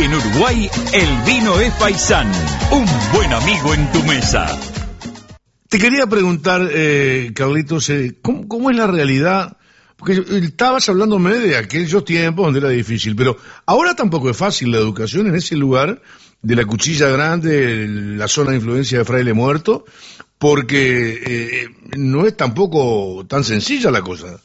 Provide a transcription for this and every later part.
En Uruguay, el vino es Paisán, un buen amigo en tu mesa. Te quería preguntar, Carlitos, ¿cómo es la realidad? Porque estabas hablándome de aquellos tiempos donde era difícil, pero ahora tampoco es fácil la educación en ese lugar de la Cuchilla Grande, la zona de influencia de Fraile Muerto, porque no es tampoco tan sencilla la cosa.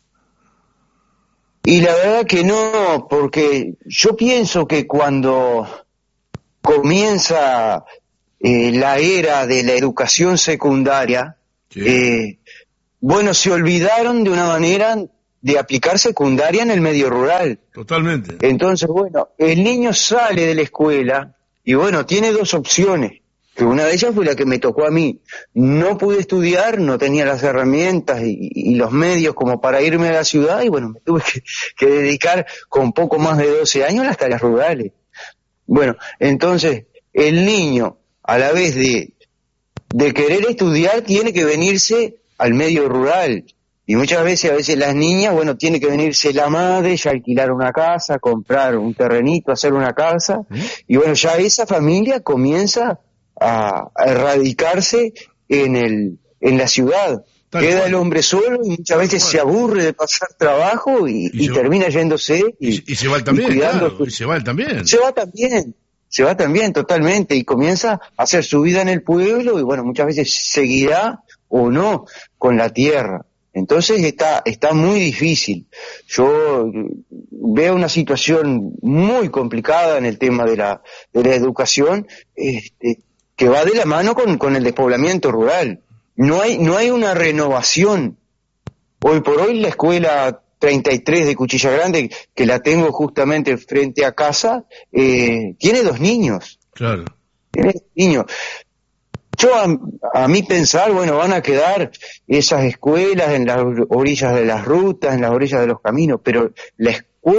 Y la verdad que no, porque yo pienso que cuando comienza la era de la educación secundaria, Sí. bueno, se olvidaron de una manera de aplicar secundaria en el medio rural. Totalmente. Entonces, bueno, el niño sale de la escuela y bueno, tiene dos opciones, que una de ellas fue la que me tocó a mí. No pude estudiar, no tenía las herramientas y los medios como para irme a la ciudad y bueno, me tuve que dedicar con poco más de 12 años a las tareas rurales. Bueno, entonces, el niño, a la vez de querer estudiar, tiene que venirse al medio rural. Y muchas veces, a veces las niñas, bueno, tiene que venirse la madre, ya alquilar una casa, comprar un terrenito, hacer una casa, y bueno, ya esa familia comienza a erradicarse en la ciudad. Queda el hombre solo y muchas veces se aburre de pasar trabajo y termina yéndose y se va también, claro, y se va también. Se va también totalmente y comienza a hacer su vida en el pueblo y bueno, muchas veces seguirá o no con la tierra. Entonces está muy difícil. Yo veo una situación muy complicada en el tema de la educación, que va de la mano con el despoblamiento rural. No hay una renovación. Hoy por hoy la escuela 33 de Cuchilla Grande, que la tengo justamente frente a casa, tiene 2 niños. Claro. Tiene 2 niños. Yo a mí pensar, bueno, van a quedar esas escuelas en las orillas de las rutas, en las orillas de los caminos, pero la